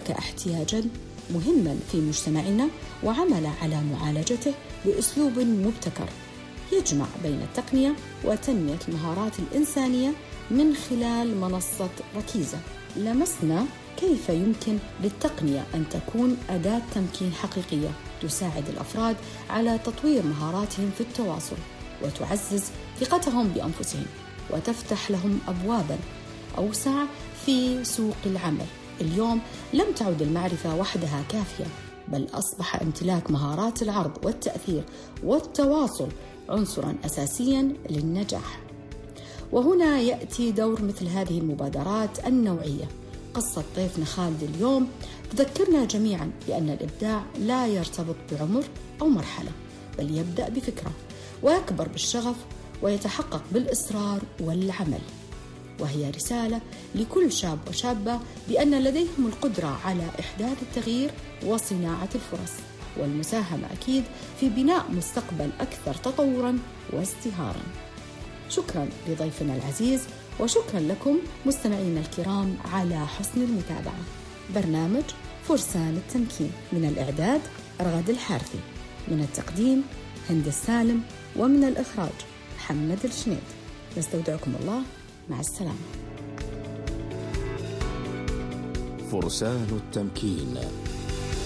أدرك احتياجاً مهماً في مجتمعنا وعمل على معالجته بأسلوب مبتكر يجمع بين التقنية وتنمية المهارات الإنسانية من خلال منصة ركيزة. لمسنا كيف يمكن للتقنية أن تكون أداة تمكين حقيقية تساعد الأفراد على تطوير مهاراتهم في التواصل وتعزز ثقتهم بأنفسهم وتفتح لهم أبواباً أوسع في سوق العمل. اليوم لم تعد المعرفة وحدها كافية، بل أصبح امتلاك مهارات العرض والتأثير والتواصل عنصراً أساسياً للنجاح. وهنا يأتي دور مثل هذه المبادرات النوعية. قصة ضيفنا خالد اليوم تذكرنا جميعاً بأن الإبداع لا يرتبط بعمر أو مرحلة، بل يبدأ بفكرة ويكبر بالشغف ويتحقق بالإصرار والعمل. وهي رسالة لكل شاب وشابة بأن لديهم القدرة على إحداث التغيير وصناعة الفرص والمساهمة أكيد في بناء مستقبل أكثر تطوراً وازدهاراً. شكراً لضيفنا العزيز، وشكراً لكم مستمعينا الكرام على حسن المتابعة. برنامج فرسان التمكين، من الإعداد رغد الحارثي، من التقديم هند السالم، ومن الإخراج محمد الشنيد. نستودعكم الله، مع السلامة. فرسان التمكين.